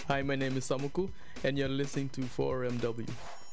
Hi, my name is Samuku, and you're listening to 4MW.